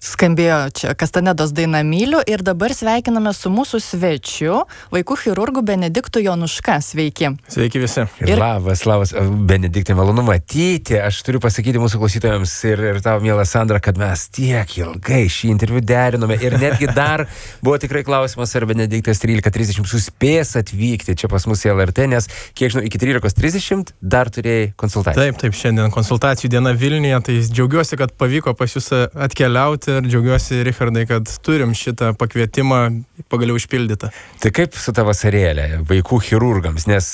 Skambėjo čia Kastanedos daina Myliu ir dabar sveikiname su mūsų svečiu, vaikų chirurgu Benediktu Jonuška. Sveiki. Sveiki visi. Labas, Benediktai, malonu matyti. Aš turiu pasakyti mūsų klausytojams ir tau, miela Sandra, kad mes tiek ilgai šį interviu derinome ir netgi dar buvo tikrai klausimas, ar Benediktas 13:30 suspės atvykti čia pas mus į LRT, nes, kiek žinau, iki 13:30 dar turėjai konsultaciją. Taip, šiandien konsultacijų diena Vilniuje, tai džiaugiuosi, kad pavyko pas jūs atkeliauti ir džiaugiuosi, Richardai, kad turim šitą pakvietimą pagaliau išpildytą. Tai kaip su ta vasarėlė vaikų chirurgams, nes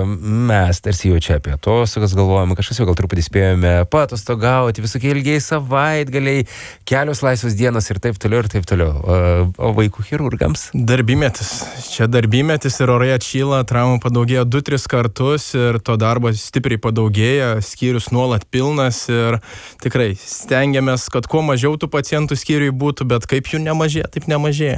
mes tarsi jau čia apie atostogas galvojame, kažkas jau gal truputį spėjome paatostogauti, visokie ilgiai savaitgaliai, kelios laisvos dienos ir taip toliau ir taip toliau. O vaikų chirurgams? Darbymetis. Čia darbymetis ir orai atšyla, traumų padaugėjo 2-3 kartus ir to darbo stipriai padaugėja, skyrius nuolat pilnas ir tikrai stengiamės, kad kuo mažiau tų pacientų skyriui būtų, bet kaip jų nemažėja, taip nemažėja.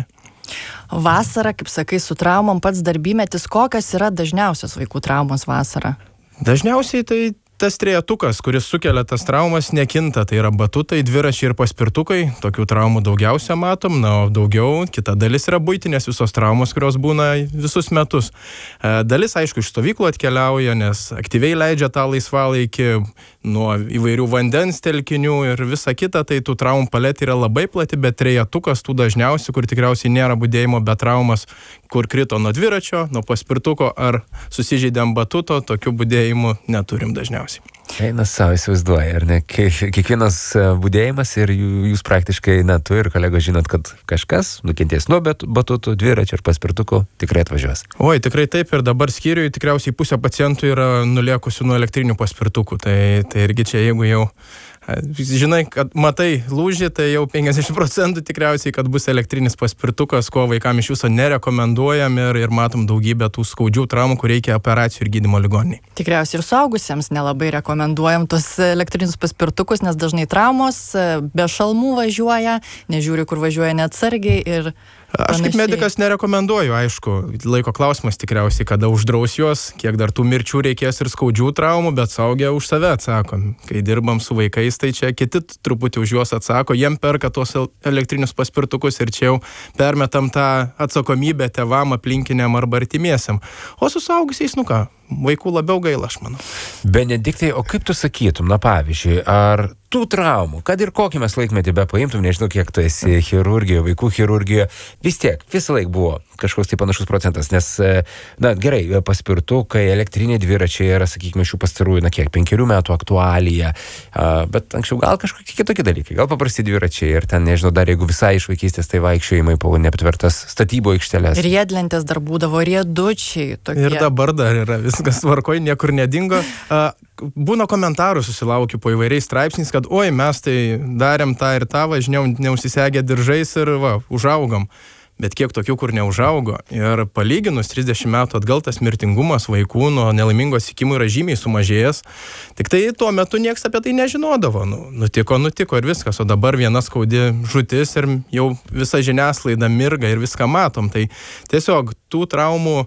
Vasara, kaip sakai, su traumom pats darbymetis, kokios yra dažniausios vaikų traumos vasarą? Dažniausiai tai tas trejetukas, kuris sukelia tas traumas, nekinta. Tai yra batutai, dviračiai ir paspirtukai. Tokių traumų daugiausia matom, o daugiau kita dalis yra buitinės visos traumos, kurios būna visus metus. Dalis, aišku, iš stovyklų atkeliauja, nes aktyviai leidžia tą laisvalaikį nuo įvairių vandens telkinių ir visa kita. Tai tų traumų paletė yra labai plati, bet trejetukas tų dažniausiai, kur tikriausiai nėra budėjimo, bet traumas, kur krito nuo dviračio, nuo paspirtuko ar susižeidė ant batuto, tokių budėjimų neturim dažniausiai. Eina savo, įsivaizduoja, ar ne? Kiekvienas budėjimas ir jūs praktiškai, tu ir kolegos žinot, kad kažkas nukentės nuo batutų, dviračių ir paspirtukų, tikrai atvažiuos. Oi, tikrai taip, ir dabar skyriui tikriausiai pusė pacientų yra nuliekusių nuo elektrinių paspirtukų, tai irgi čia jeigu jau žinai, kad matai lūžį, tai jau 50% tikriausiai, kad bus elektrinis paspirtukas, ko vaikam iš viso nerekomenduojam ir matom daugybę tų skaudžių traumų, kur reikia operacijų ir gydymo ligoninėje. Tikriausiai ir suaugusiems nelabai rekomenduojam tos elektrinius paspirtukus, nes dažnai traumos be šalmų važiuoja, nežiūri, kur važiuoja neatsargiai ir Aš kaip medikas nerekomenduoju, aišku, laiko klausimas tikriausiai, kada uždraus juos, kiek dar tų mirčių reikės ir skaudžių traumų, bet suaugę už save atsakom. Kai dirbam su vaikais, tai čia kiti truputį už juos atsako, jiem perka tuos elektrinius paspirtukus ir čia jau permetam tą atsakomybę tėvam, aplinkiniam arba artimiesiam. O su suaugusiais, ką, vaikų labiau gaila, aš manau. Benediktai, o kaip tu sakytum, pavyzdžiui, ar tų traumų, kad ir kokį mes laikmetį be paimtum, nežinau, kiek tu esi chirurgijoje, vaikų chirurgijoje, vis tiek, visą laik buvo kažkoks tai panašus procentas, nes, gerai, paspirtukai, elektriniai dviračiai yra, sakykime, šių pastarųjų, 5 metų aktualija, bet anksčiau gal kažkokie kitokie dalykai, gal paprasti dviračiai ir ten, nežinau, dar jeigu visai iš vaikystės, tai vaikščiojimai po neaptvertas statybo aikšteles. Riedlentės dar būdavo, riedučiai tokie. Ir dabar dar yra viskas tvarkoj, niekur nedingo. Būna komentarų susilaukiu po įvairiais straipsniais, kad oi, mes tai darėm tą ir tą, važinėjom neužsisegę diržais ir užaugom. Bet kiek tokių, kur neužaugo. Ir palyginus 30 metų atgal tas mirtingumas vaikų nuo nelaimingo atsitikimo yra žymiai sumažėjęs. Tik tai tuo metu niekas apie tai nežinodavo. Nutiko ir viskas. O dabar viena skaudi žūtis ir jau visa žiniasklaida mirga ir viską matom. Tai tiesiog tų traumų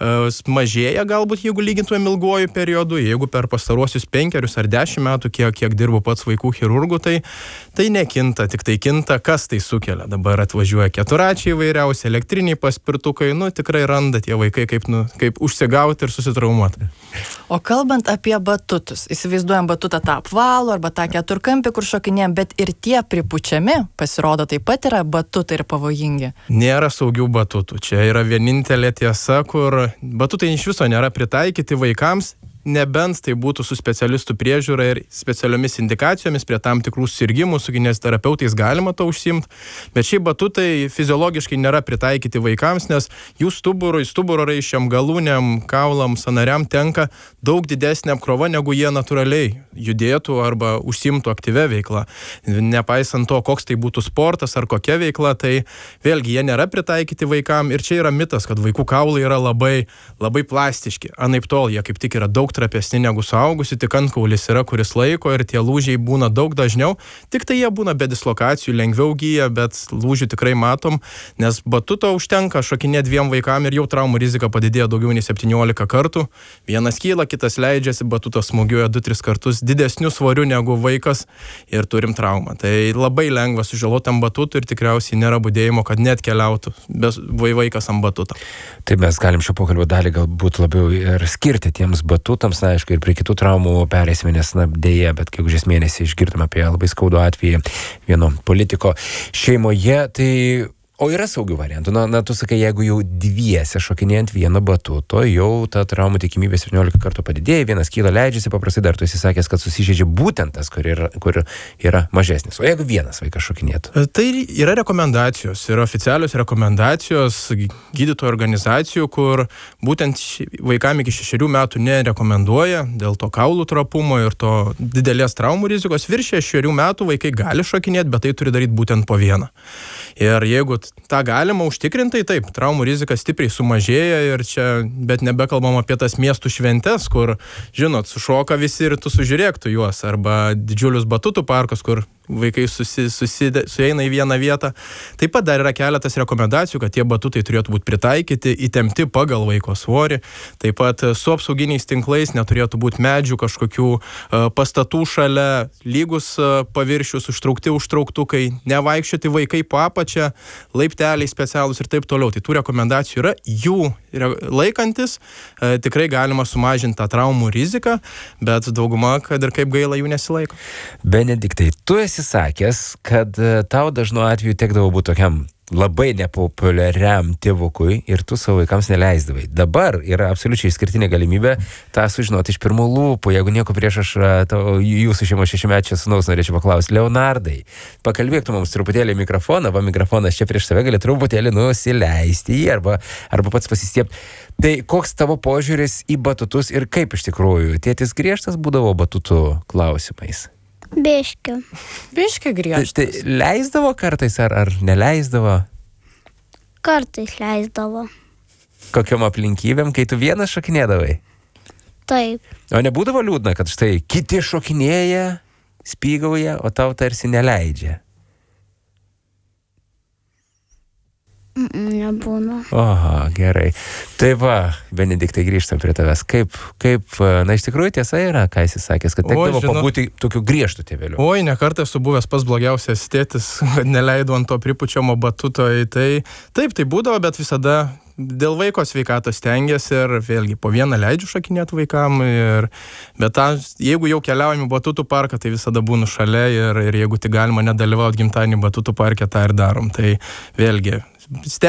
mažėja galbūt, jeigu lygintumėm ilguoju periodu. Jeigu per pastaruosius 5 ar 10 metų, kiek dirbu pats vaikų chirurgų, tai nekinta. Tik tai kinta, kas tai sukelia. Dabar atvažiuoja keturračiai įvairiausi, elektriniai paspirtukai, tikrai randa tie vaikai, kaip užsigauti ir susitraumuoti. O kalbant apie batutus, įsivaizduojam batutą tą apvalų arba tą keturkampį, kur šokinėjam, bet ir tie pripučiami, pasirodo, taip pat yra batutai ir pavojingi. Nėra saugių batutų. Čia yra vienintelė tiesa, kur batutai iš viso nėra pritaikyti vaikams, nebent tai būtų su specialistų priežiūra ir specialiomis indikacijomis prie tam tikrų sirgimų, su kineziterapeutais galima to užsiimti, bet šiaip batutai fiziologiškai nėra pritaikyti vaikams, nes jų stuburo raiščiam, galūniam, kaulam, sąnariam tenka daug didesnė apkrova, negu jie natūraliai judėtų arba užsiimtų aktyvę veiklą. Nepaisant to, koks tai būtų sportas ar kokia veikla, tai vėlgi jie nėra pritaikyti vaikam ir čia yra mitas, kad vaikų kaulai yra labai, labai plastiški. Anaiptol, jie kaip tik yra daug daug trapesni negu suaugusių, tik antkaulis yra, kuris laiko ir tie lūžiai būna daug dažniau, tik tai jie būna be dislokacijų, lengviau gyja, bet lūžių tikrai matom, nes batuto užtenka šokinėti 2 vaikam ir jau traumų rizika padidėjo daugiau nei 17 kartų. Vienas kyla, kitas leidžiasi, batutas smūgiuoja 2-3 kartus didesniu svoriu negu vaikas ir turim traumą. Tai labai lengva sužaloti ant batutų ir tikriausiai nėra budėjimo, kad net keliautų vaikas ant batuto. Tai mes galim šio pokalbio dalį galbūt labiau ir skirti tiems batutams, na, aišku, ir prie kitų traumų perėsime, nes, na, dėja, bet gegužės mėnesį išgirdome apie labai skaudų atvejį vieno politiko šeimoje, tai o yra saugių variantų. Na, tu sakai, jeigu jau dviese šokinėjant vieno batuto, jau ta traumų tikimybė 17 kartų padidėja, vienas kyla, leidžiasi, paprastai dar tu esi sakęs, kad susižeidžia būtent tas, kur yra mažesnis. O jeigu vienas vaikas šokinėtų? Tai yra rekomendacijos, yra oficialios rekomendacijos gydytojų organizacijų, kur būtent vaikam iki 6 metų nerekomenduoja dėl to kaulų trapumo ir to didelės traumų rizikos. Virš 6 metų vaikai gali šokinėti, bet tai turi daryti būtent po vieną. Ir jeigu tą galima užtikrinti, taip, traumų rizika stipriai sumažėja ir čia, bet nebekalbam apie tas miestų šventes, kur, žinot, sušoka visi ir tu sužiūrėk tu juos, arba didžiulius batutų parkus, kur vaikai sueina į vieną vietą. Taip pat dar yra keletas rekomendacijų, kad tie batutai turėtų būti pritaikyti, įtempti pagal vaiko svorį. Taip pat su apsauginiais tinklais neturėtų būti medžių, kažkokių pastatų šalia, lygus paviršius, užtrauktukai, nevaikščioti vaikai po apačią, laipteliai specialūs ir taip toliau. Tai tų rekomendacijų yra, jų laikantis, tikrai galima sumažinti tą traumų riziką, bet dauguma, kad ir kaip gaila, jų nesilaiko. Benediktai, tu esi sakęs, kad tau dažnu atveju tekdavo būti tokiam labai nepopuliariam tėvukui ir tu savo vaikams neleisdavai. Dabar yra absoliučiai išskirtinė galimybė tą sužinoti iš pirmų lūpų. Jeigu nieko prieš, aš jūsų šeimos 6-mečio sūnaus norėčiau paklausti. Leonardai, pakalbėk tu mums truputėlį mikrofoną, mikrofonas čia prieš save gali truputėlį nusileisti jį arba pats pasistiepti. Tai koks tavo požiūris į batutus ir kaip iš tikrųjų tėtis griežtas būdavo batutų klausimais? Biški griežtas. Tai leisdavo kartais ar neleisdavo? Kartais leisdavo. Kokiom aplinkybėm, kai tu vienas šokinėdavai? Taip. O nebūdavo liūdna, kad štai kiti šokinėja, spygauja, o tau tarsi neleidžia? Nebūna. Oha, gerai. Tai va, Benediktai, grįžtam prie tavęs. Kaip, na iš tikrųjų tiesa yra, ką esi sakęs, kad tekdavo pabūti tokiu griežtu tėveliu. Oi, ne kartą esu buvęs pas blogiausias tėtis, kad neleido ant to pripučiamo batuto. Tai taip, tai būdavo, bet visada dėl vaiko sveikatos stengiasi ir vėlgi po vieną leidžiu šokinėti vaikam. Bet jeigu jau keliaujam į batutų parką, tai visada būnu šalia ir jeigu tik galima nedalyvauti gimtadienį batutų parke, tą ir darom. Tai vėlgi